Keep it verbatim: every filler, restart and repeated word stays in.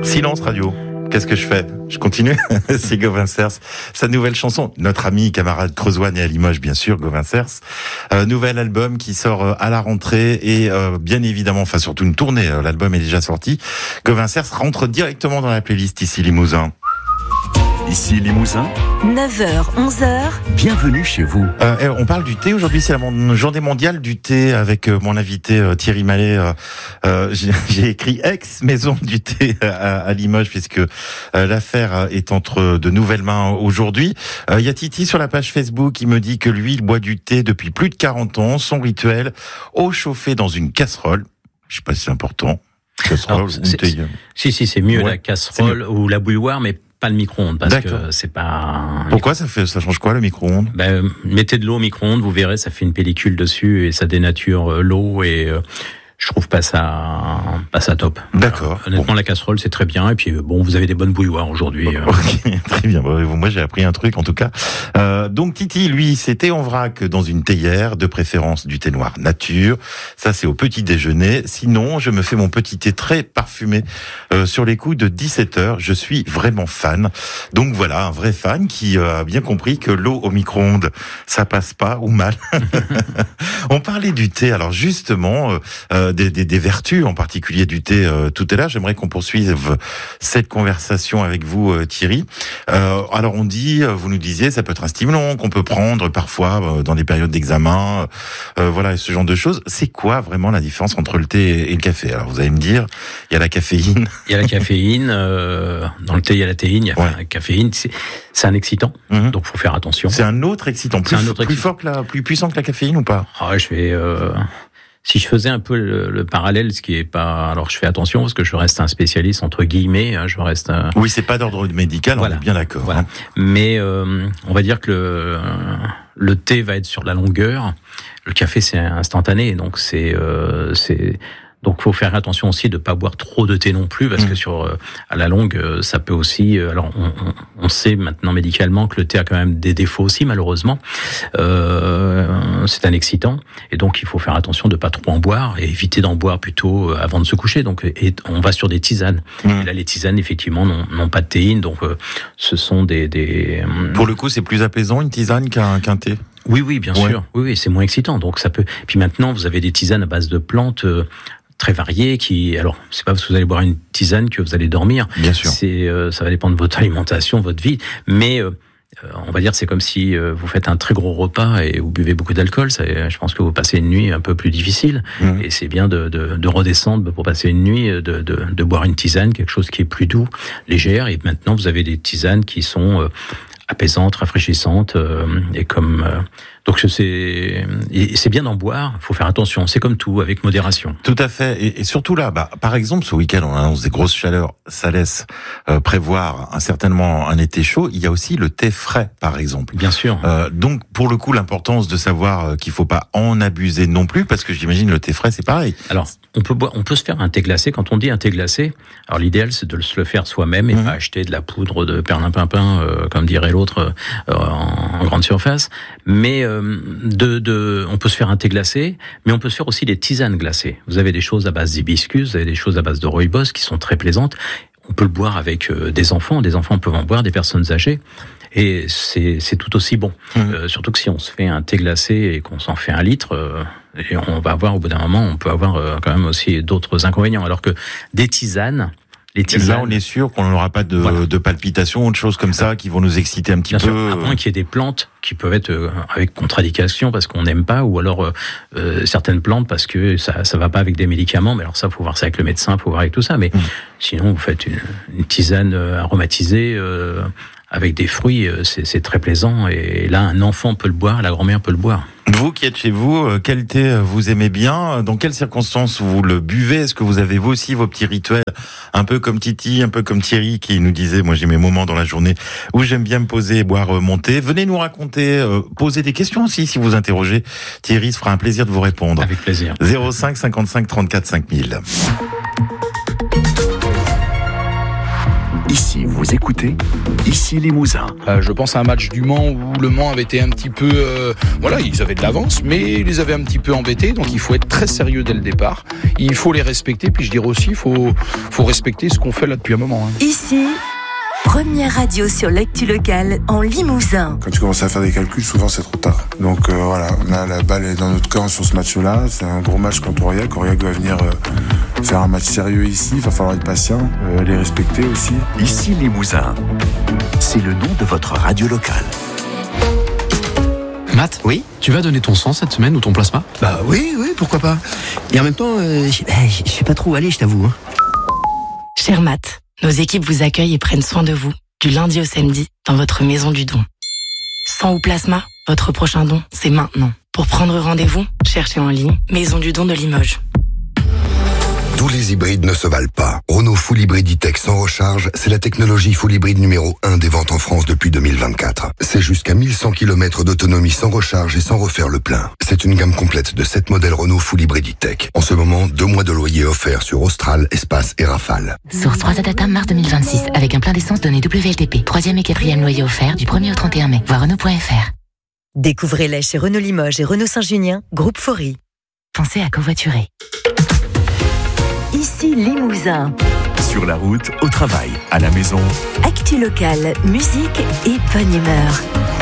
Silence radio. Qu'est-ce que je fais? Je continue. C'est Gauvin Cers. Sa nouvelle chanson, notre ami, camarade Creusois né à Limoges, bien sûr, Gauvin Cers. Euh, nouvel album qui sort euh, à la rentrée et euh, bien évidemment, enfin surtout une tournée. Euh, l'album est déjà sorti. Gauvin Cers rentre directement dans la playlist ici Limousin. Ici Limousin, neuf heures, onze heures. Bienvenue chez vous. Euh, on parle du thé aujourd'hui, c'est la journée mondiale du thé avec euh, mon invité euh, Thierry Mallet. Euh, euh, j'ai, j'ai écrit ex-maison du thé à, à Limoges puisque euh, l'affaire est entre de nouvelles mains aujourd'hui. Il euh, y a Titi sur la page Facebook qui me dit que lui, il boit du thé depuis plus de quarante ans. Son rituel, eau chauffée dans une casserole. Je sais pas si c'est important. Casserole Alors, ou c'est, thé. c'est, si, si, c'est mieux ouais, la casserole ou la bouilloire, mais pas le micro-ondes, parce D'accord. que c'est pas... Pourquoi ça fait, ça change quoi le micro-ondes? Ben, mettez de l'eau au micro-ondes, vous verrez, ça fait une pellicule dessus et ça dénature euh, l'eau et euh, je trouve pas ça, pas ça top. D'accord. Alors, honnêtement, bon. La casserole, c'est très bien et puis bon, vous avez des bonnes bouilloires aujourd'hui. Euh. Ok, très bien. Bon, moi, j'ai appris un truc, en tout cas. Euh, donc, Titi, lui, c'est thé en vrac dans une théière, de préférence du thé noir nature. Ça, c'est au petit déjeuner. Sinon, je me fais mon petit thé très parfumé euh, sur les coups de dix-sept heures. Je suis vraiment fan. Donc, voilà, un vrai fan qui euh, a bien compris que l'eau au micro-ondes, ça passe pas ou mal. On parlait du thé. Alors, justement, euh, Des, des, des vertus, en particulier du thé, euh, tout est là. J'aimerais qu'on poursuive cette conversation avec vous, euh, Thierry. Euh, alors, on dit, vous nous disiez, ça peut être un stimulant qu'on peut prendre parfois euh, dans des périodes d'examen, euh, voilà, ce genre de choses. C'est quoi vraiment la différence entre le thé et le café? Alors, vous allez me dire, il y a la caféine. Il y a la caféine, euh, dans le thé, il y a la théine, il y a Ouais. la caféine, c'est, c'est un excitant, Mm-hmm. donc faut faire attention. C'est un autre excitant, plus, C'est un autre plus excitant. fort que la, plus puissant que la caféine ou pas? Ah, je vais... Euh... Si je faisais un peu le, le parallèle, ce qui est pas, alors je fais attention parce que je reste un spécialiste entre guillemets, hein, je reste. Un... Oui, c'est pas d'ordre médical, Voilà. on est bien d'accord. Voilà. Hein. Mais euh, on va dire que le, le thé va être sur la longueur, le café c'est instantané, donc c'est euh, c'est donc faut faire attention aussi de pas boire trop de thé non plus parce mmh. que sur euh, à la longue euh, ça peut aussi euh, alors on, on, on sait maintenant médicalement que le thé a quand même des défauts aussi malheureusement euh, c'est un excitant et donc il faut faire attention de pas trop en boire et éviter d'en boire plutôt avant de se coucher donc et on va sur des tisanes mmh. et là les tisanes effectivement n'ont, n'ont pas de théine donc euh, ce sont des, des pour le coup c'est plus apaisant une tisane qu'un, qu'un thé. Oui oui bien ouais. sûr oui oui c'est moins excitant donc ça peut puis maintenant vous avez des tisanes à base de plantes euh, très variés qui alors c'est pas parce que vous allez boire une tisane que vous allez dormir bien sûr c'est euh, ça va dépendre de votre alimentation votre vie mais euh, on va dire c'est comme si euh, vous faites un très gros repas et vous buvez beaucoup d'alcool ça, je pense que vous passez une nuit un peu plus difficile mmh. et c'est bien de, de, de redescendre pour passer une nuit de, de, de boire une tisane quelque chose qui est plus doux légère et maintenant vous avez des tisanes qui sont euh, apaisantes, rafraîchissantes euh, et comme euh, donc c'est et c'est bien d'en boire. Il faut faire attention. C'est comme tout, avec modération. Tout à fait. Et, et surtout là, bah, par exemple, ce week-end, on annonce des grosses chaleurs. Ça laisse euh, prévoir un, certainement un été chaud. Il y a aussi le thé frais, par exemple. Bien sûr. Euh, donc, pour le coup, l'importance de savoir qu'il faut pas en abuser non plus, parce que j'imagine le thé frais, c'est pareil. Alors, on peut boire, on peut se faire un thé glacé. Quand on dit un thé glacé, alors l'idéal c'est de se le faire soi-même et mmh. pas acheter de la poudre de perlimpinpin, euh, comme dirait l'autre, euh, en, en grande surface. Mais euh, de, de, on peut se faire un thé glacé, mais on peut se faire aussi des tisanes glacées. Vous avez des choses à base d'hibiscus, vous avez des choses à base de rooibos qui sont très plaisantes. On peut le boire avec euh, des enfants. Des enfants peuvent en boire, des personnes âgées. Et c'est, c'est tout aussi bon. Mmh. Euh, surtout que si on se fait un thé glacé et qu'on s'en fait un litre, euh, et on va avoir au bout d'un moment, on peut avoir euh, quand même aussi d'autres inconvénients. Alors que des tisanes, les tisanes, là on est sûr qu'on n'aura pas de, voilà. de palpitations ou de choses comme ça qui vont nous exciter un petit Bien peu. Sûr, à moins qu'il y ait des plantes qui peuvent être euh, avec contre-indication parce qu'on n'aime pas, ou alors euh, certaines plantes parce que ça ça va pas avec des médicaments. Mais alors ça, faut voir ça avec le médecin, faut voir avec tout ça. Mais mmh. sinon, vous faites une, une tisane aromatisée. Euh, Avec des fruits, c'est, c'est très plaisant. Et là, un enfant peut le boire, la grand-mère peut le boire. Vous qui êtes chez vous, quel thé vous aimez bien? Dans quelles circonstances vous le buvez? Est-ce que vous avez vous aussi vos petits rituels? Un peu comme Titi, un peu comme Thierry qui nous disait, moi j'ai mes moments dans la journée où j'aime bien me poser et boire mon thé. Venez nous raconter, euh, poser des questions aussi si vous interrogez. Thierry se fera un plaisir de vous répondre. Avec plaisir. zéro cinq cinquante-cinq trente-quatre cinq mille. Ici, vous Vous écoutez Ici Limousin. Euh, je pense à un match du Mans où le Mans avait été un petit peu... Euh, voilà, ils avaient de l'avance, mais ils les avaient un petit peu embêtés. Donc il faut être très sérieux dès le départ. Il faut les respecter. Puis je dirais aussi, il faut, faut respecter ce qu'on fait là depuis un moment. Hein. Ici, première radio sur l'actu locale en Limousin. Quand tu commences à faire des calculs, souvent c'est trop tard. Donc euh, voilà, on a la balle est dans notre camp sur ce match-là. C'est un gros match contre Aurillac. Aurillac doit venir euh, faire un match sérieux ici. Il va falloir être patient, euh, les respecter aussi. Ici Limousin. C'est le nom de votre radio locale. Matt, Oui. tu vas donner ton sang cette semaine ou ton plasma? Bah oui, oui, pourquoi pas. Et en même temps, euh, je je sais pas trop où aller, je t'avoue. Hein. Cher Matt, nos équipes vous accueillent et prennent soin de vous, du lundi au samedi, dans votre maison du don. Sang ou plasma, votre prochain don, c'est maintenant. Pour prendre rendez-vous, cherchez en ligne Maison du don de Limoges. Tous les hybrides ne se valent pas. Renault Full Hybrid E-Tech sans recharge, c'est la technologie full hybride numéro un des ventes en France depuis deux mille vingt-quatre. C'est jusqu'à mille cent kilomètres d'autonomie sans recharge et sans refaire le plein. C'est une gamme complète de sept modèles Renault Full Hybrid E-Tech. En ce moment, deux mois de loyer offerts sur Austral, Espace et Rafale. Source trois Data mars deux mille vingt-six, avec un plein d'essence donné W L T P. Troisième et quatrième loyer offert du premier au trente et un mai. Voir Renault point F R. Découvrez-les chez Renault Limoges et Renault Saint-Junien, groupe Faury. Pensez à covoiturer. Ici Limousin. Sur la route, au travail, à la maison. Actu locale, musique et bonne humeur.